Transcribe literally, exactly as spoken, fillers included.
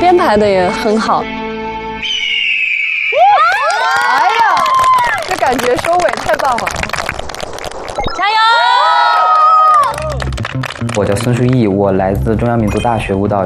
编排的也很好。 哎呀，这感觉收尾太棒了！ 加油！ 我叫孙书义，我来自中央民族大学舞蹈